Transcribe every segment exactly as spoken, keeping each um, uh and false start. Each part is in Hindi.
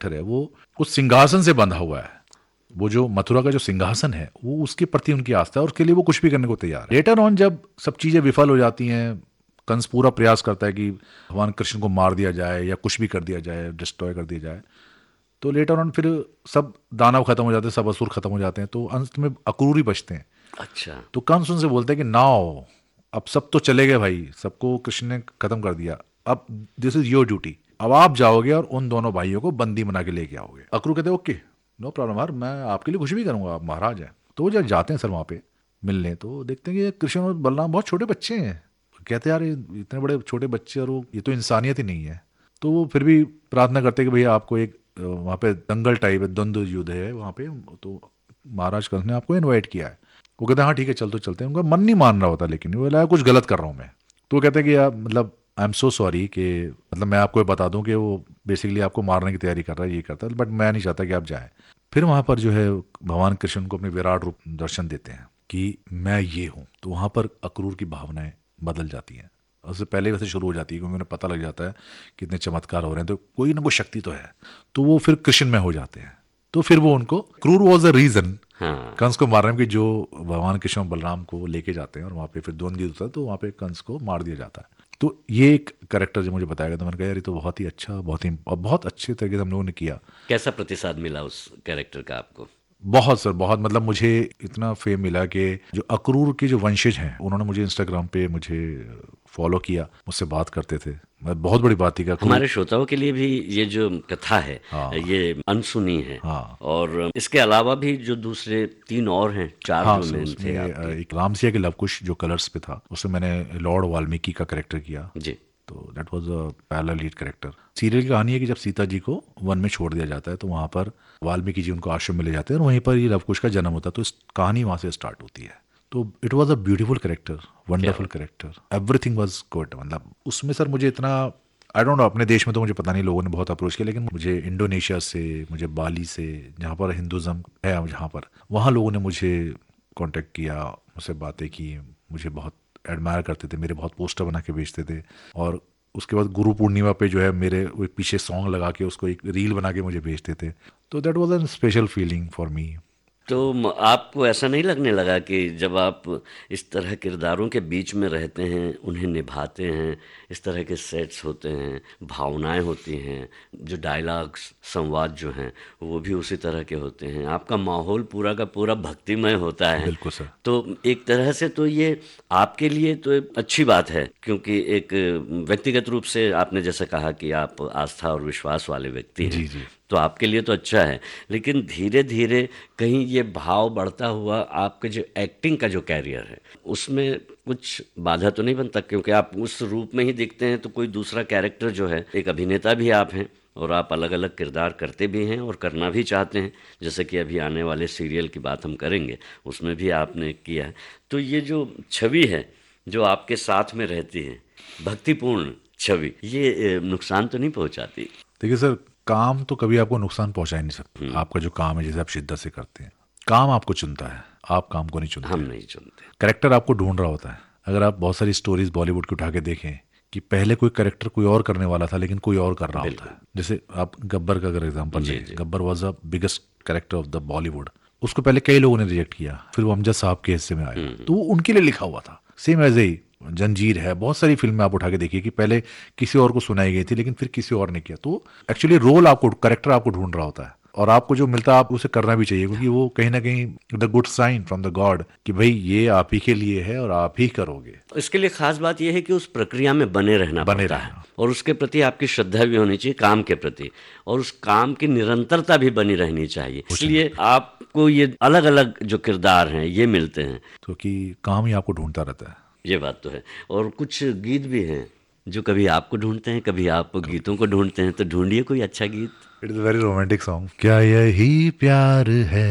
कैरेक्टर है वो उस सिंहासन से बंधा हुआ है। वो जो मथुरा का जो सिंहासन है वो उसके प्रति उनकी आस्था है और उसके लिए वो कुछ भी करने को तैयार है। लेटर ऑन जब सब चीजें विफल हो जाती हैं, कंस पूरा प्रयास करता है कि भगवान कृष्ण को मार दिया जाए या कुछ भी कर दिया जाए, डिस्ट्रॉय कर दिया जाए, तो लेटर ऑन फिर सब दानव खत्म हो जाते हैं, सब असुर खत्म हो जाते हैं, तो अंत में अक्रूर ही बचते हैं। अच्छा। तो कंस उनसे बोलते हैं कि नाउ अब सब तो चले गए भाई, सबको कृष्ण ने खत्म कर दिया, अब दिस इज योर ड्यूटी, अब आप जाओगे और उन दोनों भाइयों को बंदी बना के लेके आओगे। अक्रूर कहते हैं ओके नो प्रॉब्लम यार, मैं आपके लिए कुछ भी करूंगा, आप महाराज हैं। तो वो जब जाते हैं सर वहाँ पे मिलने, तो देखते हैं कि कृष्ण और बलराम बहुत छोटे बच्चे हैं। कहते हैं यार ये इतने बड़े छोटे बच्चे और वो, ये तो इंसानियत ही नहीं है। तो वो फिर भी प्रार्थना करते हैं कि भैया आपको एक अ, वहाँ पे दंगल टाइप है, द्वंद्व युद्ध है वहाँ पे, तो महाराज कंस ने आपको इनवाइट किया है। वो कहते हैं हाँ ठीक है चल तो चलते हैं। उनका मन नहीं मान रहा होता, लेकिन वो लगा कुछ गलत कर रहा हूँ मैं। तो वो कहते हैं कि यार मतलब आई एम सो सॉरी कि मतलब मैं आपको ये बता दूं कि वो बेसिकली आपको मारने की तैयारी कर रहा है, ये करता है, बट मैं नहीं चाहता कि आप जाएं। फिर वहाँ पर जो है भगवान कृष्ण को अपने विराट रूप दर्शन देते हैं कि मैं ये हूँ। तो वहाँ पर अक्रूर की भावनाएं बदल जाती हैं, उससे पहले वैसे शुरू हो जाती है क्योंकि उन्हें पता लग जाता है कि इतने चमत्कार हो रहे हैं तो कोई ना कोई शक्ति तो है। तो वो फिर कृष्ण में हो जाते हैं। तो फिर वो उनको क्रूर वॉज द रीजन हाँ। कंस को मारने की, जो भगवान कृष्ण और बलराम को लेके जाते हैं और वहाँ पे फिर द्वंद्व युद्ध होता है, तो वहाँ पे कंस को मार दिया जाता है। तो ये एक कैरेक्टर जो मुझे बताया गया, तो मैंने कहा यार ये तो बहुत ही अच्छा, बहुत ही और बहुत अच्छे तरीके से हम लोगों ने किया। कैसा प्रतिसाद मिला उस कैरेक्टर का आपको? बहुत सर बहुत, मतलब मुझे इतना फेम मिला कि जो अक्रूर के जो वंशज हैं उन्होंने मुझे इंस्टाग्राम पे मुझे फॉलो किया, मुझसे बात करते थे। मैं बहुत बड़ी बात थी कि अक्रूर, हमारे श्रोताओं के लिए भी ये जो कथा है हाँ ये अनसुनी है। हाँ और इसके अलावा भी जो दूसरे तीन और हैं, चार हाँ जो सर, मेन थे उसमें अ, आपके। एक रामसिया के लवकुश जो कलर्स पे था, उसमें मैंने लॉर्ड वाल्मीकि का करेक्टर किया। जी। तो that was a parallel lead character. Serial की कहानी है कि जब सीता जी को वन में छोड़ दिया जाता है तो वहाँ पर वाल्मीकि जी उनको आश्रम में ले जाते हैं और वहीं पर ये लवकुश का जन्म होता है। तो इस कहानी वहाँ से स्टार्ट होती है। तो it was a beautiful character, क्या वंडरफुल बात। Character, everything was good. मतलब उसमें सर मुझे इतना, आई डोंट नो अपने देश में तो मुझे पता नहीं, लोगों ने बहुत अप्रोच किया, लेकिन मुझे इंडोनेशिया से, मुझे बाली से, जहाँ पर हिंदुज़म है जहाँ पर, वहाँ लोगों ने मुझे कांटेक्ट किया, मुझसे बातें की, मुझे बहुत एडमायर करते थे, मेरे बहुत पोस्टर बना के भेजते थे। और उसके बाद गुरु पूर्णिमा पे जो है मेरे वो एक पीछे सॉन्ग लगा के उसको एक रील बना के मुझे भेजते थे। तो that was an special feeling for me. तो म- आपको ऐसा नहीं लगने लगा कि जब आप इस तरह किरदारों के बीच में रहते हैं, उन्हें निभाते हैं, इस तरह के सेट्स होते हैं, भावनाएं होती हैं, जो डायलॉग्स संवाद जो हैं वो भी उसी तरह के होते हैं, आपका माहौल पूरा का पूरा भक्तिमय होता है, बिल्कुल सर। तो एक तरह से तो ये आपके लिए तो एक अच्छी बात है, क्योंकि एक व्यक्तिगत रूप से आपने जैसे कहा कि आप आस्था और विश्वास वाले व्यक्ति हैं, जी जी। तो आपके लिए तो अच्छा है। लेकिन धीरे धीरे कहीं ये भाव बढ़ता हुआ आपके जो एक्टिंग का जो कैरियर है उसमें कुछ बाधा तो नहीं बनता? क्योंकि आप उस रूप में ही दिखते हैं, तो कोई दूसरा कैरेक्टर जो है, एक अभिनेता भी आप हैं और आप अलग अलग किरदार करते भी हैं और करना भी चाहते हैं, जैसे कि अभी आने वाले सीरियल की बात हम करेंगे उसमें भी आपने किया है। तो ये जो छवि है जो आपके साथ में रहती है, भक्तिपूर्ण छवि, ये ए, नुकसान तो नहीं पहुंचाती? देखिए सर, काम तो कभी आपको नुकसान पहुंचा ही नहीं सकता। आपका जो काम है, जैसे आप शिद्दत से करते हैं, काम आपको चुनता है, आप काम को नहीं चुनते हम हैं। नहीं चुनते। करेक्टर आपको ढूंढ रहा होता है। अगर आप बहुत सारी स्टोरीज बॉलीवुड की उठा के देखें कि पहले कोई करेक्टर कोई और करने वाला था लेकिन कोई और कर रहा होता है। बिल्कुल। जैसे आप गब्बर का अगर एग्जांपल जी लें, जी। Gabbar was a biggest character of the Bollywood. उसको पहले कई लोगों ने रिजेक्ट किया, फिर वो अमजद साहब के हिस्से में आया, तो वो उनके लिए लिखा हुआ था। सेम एज ही जंजीर है, बहुत सारी फिल्में आप उठा के देखिए कि पहले किसी और को सुनाई गई थी लेकिन फिर किसी और ने किया। तो एक्चुअली रोल आपको, करेक्टर आपको ढूंढ रहा होता है और आपको जो मिलता है आप उसे करना भी चाहिए, क्योंकि वो कहीं ना कहीं the good sign from the God कि भाई ये आप ही के लिए है और आप ही करोगे। इसके लिए खास बात यह है कि उस प्रक्रिया में बने रहना बने पड़ता है रहना। और उसके प्रति आपकी श्रद्धा भी होनी चाहिए, काम के प्रति, और उस काम की निरंतरता भी बनी रहनी चाहिए। इसलिए आपको ये अलग अलग जो किरदार हैं ये मिलते हैं। क्योंकि काम ही आपको ढूंढता रहता है। ये बात तो है। और कुछ गीत भी हैं जो कभी आपको ढूंढते हैं, कभी आप गीतों को ढूंढते हैं, तो ढूंढिए कोई अच्छा गीत। It is very romantic song. क्या यही प्यार है,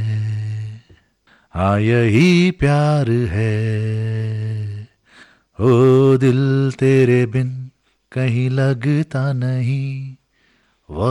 हाँ यही प्यार है, ओ दिल तेरे बिन कहीं लगता नहीं,